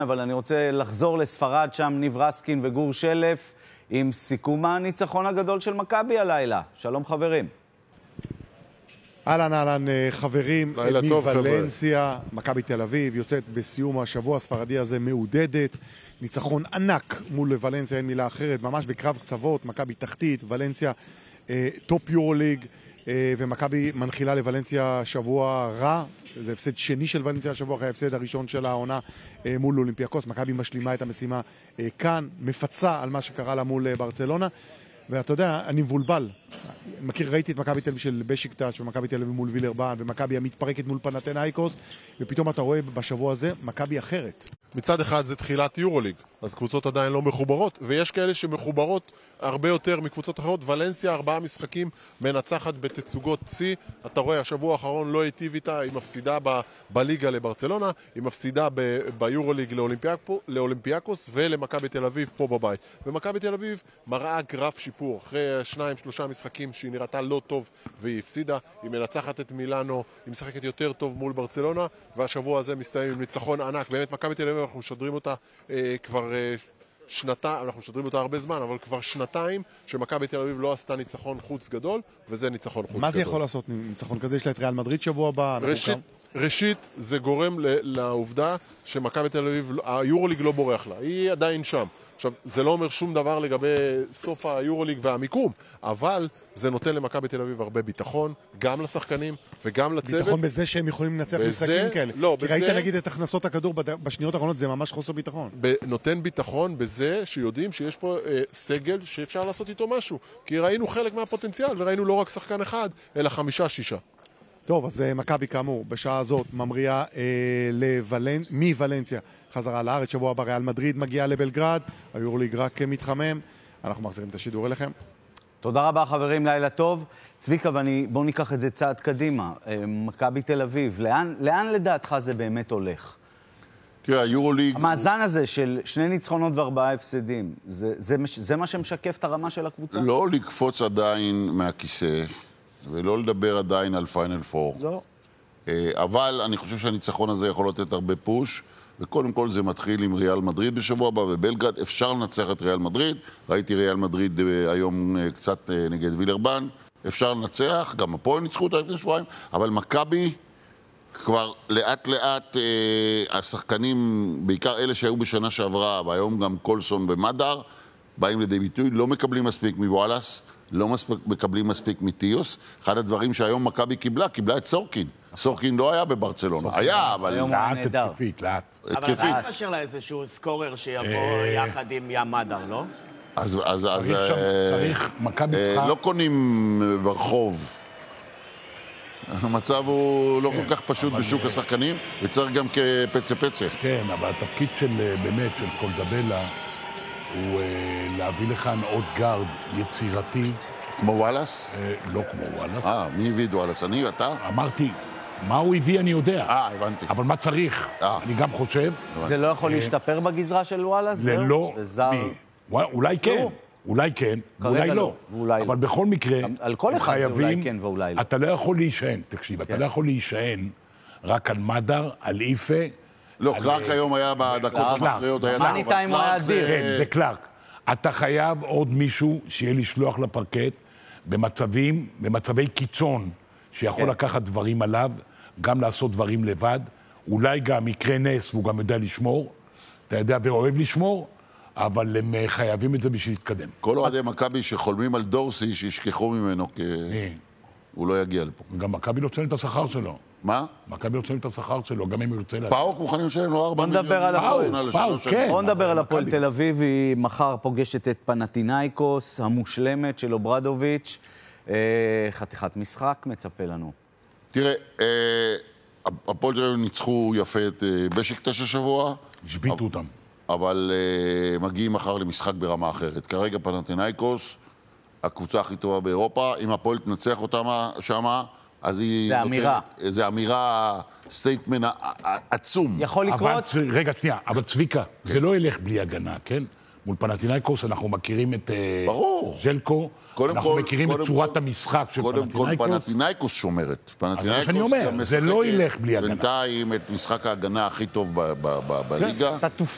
אבל אני רוצה לחזור לספרד, שם ניב רסקין וגור שלף עם סיכום הניצחון הגדול של מכבי הלילה. שלום חברים. אהלן חברים, מוולנסיה, מכבי תל אביב יוצאת בסיום השבוע הספרדי הזה מעודדת, ניצחון ענק מול ולנסיה, אין מילה אחרת, ממש בקרב קצוות, מכבי תחתית, ולנסיה טופ יורוליג, ומכבי מנחילה לוולנסיה שבוע רע, זה הפסד שני של ולנסיה השבוע אחרי ההפסד הראשון של העונה מול אולימפיאקוס. מכבי משלימה את המשימה כאן, מפצה על מה שקרה לה מול ברצלונה, ואתה יודע, אני מבולבל. ראיתי את מכבי תל אביב של בשיקטש ומכבי תל אביב מול וילרבן ומכבי המתפרקת מול פנתנאיקוס, ופתאום אתה רואה בשבוע הזה מכבי אחרת. מצד אחד זה תחילת יורוליג, אז קבוצות עדיין לא מחוברות, ויש כאלה שמחוברות הרבה יותר מקבוצות אחרות. ולנסיה 4 משחקים מנצחת בתצוגות צי, אתה רואה השבוע האחרון לא היטיב איתה, היא מפסידה בליגה לברצלונה, היא מפסידה ביורוליג לאולימפיאקוס ולמכבי תל אביב פה בבית. ומכבי תל אביב מראה גרף שיפור, אחרי 2-3 משחקים שהיא נראתה לא טוב והיא הפסידה, היא מנצחת את מילאנו, היא משחקת יותר טוב מול ברצלונה, והשבוע הזה מסתיים עם ניצחון ענק. באמת מכבי תל אביב אנחנו משדרים אותה כבר שנתיים, אנחנו משדרים אותה הרבה זמן, אבל כבר שנתיים שמכבי תל אביב לא עשתה ניצחון חוץ גדול, וזה ניצחון חוץ גדול. מה זה יכול לעשות ניצחון כזה? יש לה את ריאל מדריד שבוע הבא. ראשית, זה גורם לעובדה שמכבי תל אביב, היורוליג לא בורח לה, היא עדיין שם. עכשיו, זה לא אומר שום דבר לגבי סוף היורוליג והמיקום, אבל זה נותן למכבי תל אביב הרבה ביטחון, גם לשחקנים וגם לצוות. ביטחון בזה שהם יכולים לנצח משחקים כאלה. לא, כי ראית נגיד את הכנסות הכדור בשניות האחרונות, זה ממש חוסר ביטחון. נותן ביטחון בזה שיודעים שיש פה סגל שאפשר לעשות איתו משהו. כי ראינו חלק מהפוטנציאל, וראינו לא רק שחקן אחד, אלא 5-6. טוב, אז מכבי כאמור, בשעה הזאת ממריאה מוולנסיה חזרה לארץ. שבוע הבא ריאל מדריד מגיעה לבלגרד, היורוליג רק מתחמם. אנחנו מחזירים את השידור אליכם. תודה רבה חברים, לילה טוב. צביקה, בואו ניקח את זה צעד קדימה. מכבי תל אביב, לאן לדעתך זה באמת הולך? תראה, היורוליג... המאזן הזה של 2 ניצחונות ו4 הפסדים, זה מה שמשקף את הרמה של הקבוצה? לא לקפוץ עדיין מהכיסא, ולא לדבר עדיין על פיינל פור. לא. אבל אני חושב שהניצחון הזה יכול לתת הרבה פוש, וקודם כל זה מתחיל עם ריאל מדריד בשבוע הבא בבלגרד. אפשר לנצח את ריאל מדריד, ראיתי ריאל מדריד היום קצת נגד וילרבן, אפשר לנצח, גם הפועל ניצחו אותה לפני שבועיים, אבל מכבי כבר לאט לאט השחקנים, בעיקר אלה שהיו בשנה שעברה, והיום גם קולסון ומדר, באים לידי ביטוי, לא מקבלים מספיק מוואלס, לא מקבלים מספיק מטיוס. אחד הדברים שהיום מכבי קיבלה את סורקין. סורקין לא היה בברצלונה. היה, אבל... לאט התקפית, לאט. אבל אתה מתקשר לאיזשהו סקורר שיבוא יחד עם ים מדר, לא? אז צריך, מכבי צריכה... לא קונים ברחוב. המצב הוא לא כל כך פשוט בשוק השחקנים, וצריך גם כפצה. כן, אבל התפקיד של, באמת, של קולדבלה, הוא להביא לכאן עוד גארד יצירתי. כמו וואלס? לא כמו וואלס. מי הביא את וואלס? אני, אתה? אמרתי, מה הוא הביא אני יודע. הבנתי. אבל מה צריך? אני גם חושב. זה לא יכול להשתפר בגזרה של וואלס? זה לא. אולי כן. אולי כן, ואולי לא. אבל בכל מקרה, על כל אחד זה אולי כן ואולי לא. אתה לא יכול להישען, תקשיב, אתה לא יכול להישען רק על מדר, על איפה. לא, קלארק היום היה בדקות המכריעות. מאני טיים היה אדיר. כן, זה קלארק. אתה חייב עוד מישהו שיהיה לשלוח לפרקט במצבי קיצון, שיכול לקחת דברים עליו, גם לעשות דברים לבד, אולי גם יקרה נס והוא גם יודע לשמור, אתה יודע ואוהב לשמור, אבל הם חייבים את זה בשביל להתקדם. כל אוהדי מכבי שחולמים על דורסי, שישכחו ממנו, כי הוא לא יגיע לפה. גם מכבי לא צלם את השכר שלו. מה? מכבי לא צלם את השכר שלו, גם אם הוא יוצא לה... פאוק מוכנים לשלם לו 4 מיליון. בוא נדבר על הפועל תל אביב, היא מחר פוגשת את פנתנאיקוס, המושלמת של אוברדוביץ'. חתיכת משחק מצפה לנו. תראה, הפועל תל אביב ניצחו יפה את בשיקטש השבוע. השביטו אותם. אבל מגיעים מחר למשחק ברמה אחרת. כרגע פנתנאיקוס, הקבוצה הכי טובה באירופה, אם הפועל תנצח אותה שמה, אז היא... זה אמירה. זה אמירה, סטייטמנט עצום. יכול לקרות... רגע, שנייה, אבל צביקה, זה לא ילך בלי הגנה, כן? מול פנתנאיקוס אנחנו מכירים את ז'לקו, אנחנו מכירים את צורת המשחק של פנתנאיקוס. קודם כל פנתנאיקוס שומרת. אני אומר, זה לא ילך בלי הגנה. בינתיים את משחק ההגנה הכי טוב בליגה. אתה תופתע